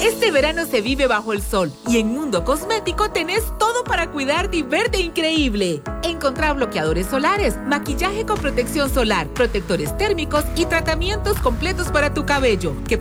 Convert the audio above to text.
Este verano se vive bajo el sol y en Mundo Cosmético tenés todo para cuidarte y verte increíble. Encontrá bloqueadores solares, maquillaje con protección solar, protectores térmicos y tratamientos completos para tu cabello que